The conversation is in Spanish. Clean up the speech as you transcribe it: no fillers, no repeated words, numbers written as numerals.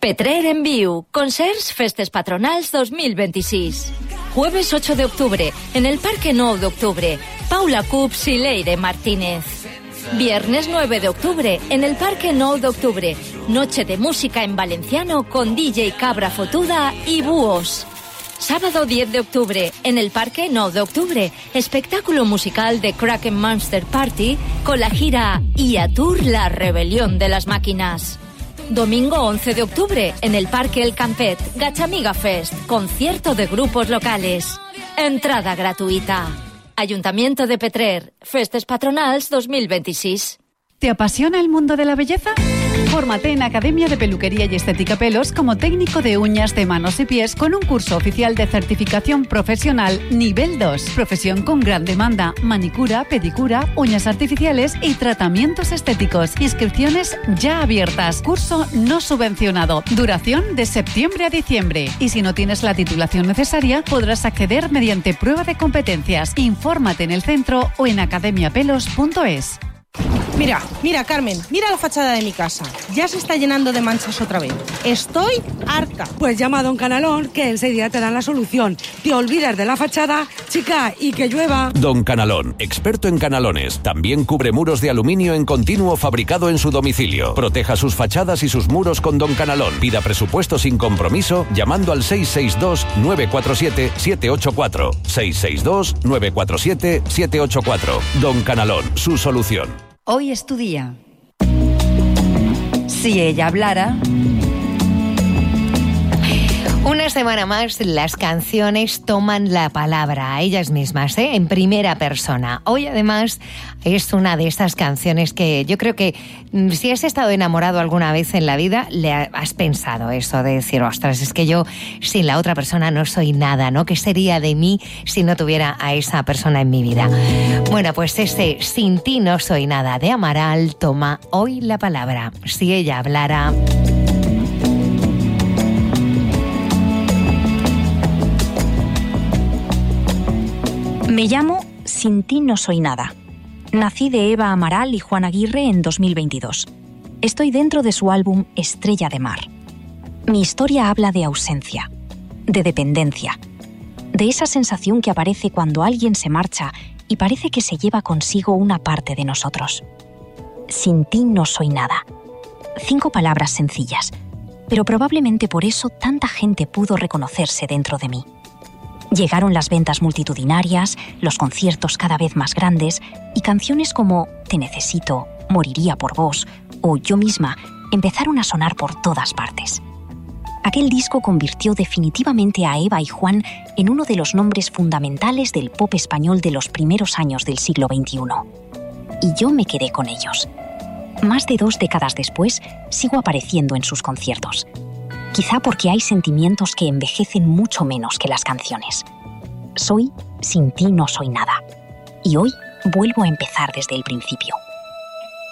Petrer en Viu, concerts Festes Patronals 2026. Jueves 8 de octubre, en el Parque 9 de octubre, Paula Cups y Leire Martínez. Viernes 9 de octubre, en el Parque 9 de octubre, noche de música en valenciano con DJ Cabra Fotuda y Búhos. Sábado 10 de octubre, en el Parque 9 de octubre, espectáculo musical de Kraken Monster Party con la gira IA Tour La Rebelión de las Máquinas. Domingo 11 de octubre, en el Parque El Campet, Gachamiga Fest, concierto de grupos locales. Entrada gratuita. Ayuntamiento de Petrer, Festes Patronals 2026. ¿Te apasiona el mundo de la belleza? Fórmate en Academia de Peluquería y Estética Pelos como técnico de uñas de manos y pies con un curso oficial de certificación profesional nivel 2. Profesión con gran demanda, manicura, pedicura, uñas artificiales y tratamientos estéticos. Inscripciones ya abiertas. Curso no subvencionado. Duración de septiembre a diciembre. Y si no tienes la titulación necesaria, podrás acceder mediante prueba de competencias. Infórmate en el centro o en academiapelos.es. Mira, Carmen, mira la fachada de mi casa. Ya se está llenando de manchas otra vez. Estoy harta. Pues llama a Don Canalón, que enseguida te dan la solución. Te olvidas de la fachada, chica, y que llueva. Don Canalón, experto en canalones. También cubre muros de aluminio en continuo fabricado en su domicilio. Proteja sus fachadas y sus muros con Don Canalón. Pida presupuesto sin compromiso llamando al 662-947-784. 662-947-784. Don Canalón, su solución. Hoy es tu día. Si ella hablara... Una semana más, las canciones toman la palabra a ellas mismas, en primera persona. Hoy, además, es una de estas canciones que yo creo que si has estado enamorado alguna vez en la vida, le has pensado eso de decir, ostras, es que yo sin la otra persona no soy nada, ¿no? ¿Qué sería de mí si no tuviera a esa persona en mi vida? Bueno, pues este Sin ti no soy nada de Amaral toma hoy la palabra. Si ella hablara... Me llamo Sin ti no soy nada. Nací de Eva Amaral y Juan Aguirre en 2022. Estoy dentro de su álbum Estrella de Mar. Mi historia habla de ausencia, de dependencia, de esa sensación que aparece cuando alguien se marcha y parece que se lleva consigo una parte de nosotros. Sin ti no soy nada. 5 palabras sencillas, pero probablemente por eso tanta gente pudo reconocerse dentro de mí. Llegaron las ventas multitudinarias, los conciertos cada vez más grandes y canciones como Te necesito, Moriría por vos o Yo misma empezaron a sonar por todas partes. Aquel disco convirtió definitivamente a Eva y Juan en uno de los nombres fundamentales del pop español de los primeros años del siglo XXI. Y yo me quedé con ellos. Más de 2 décadas después, sigo apareciendo en sus conciertos. Quizá porque hay sentimientos que envejecen mucho menos que las canciones. Soy Sin ti no soy nada. Y hoy vuelvo a empezar desde el principio.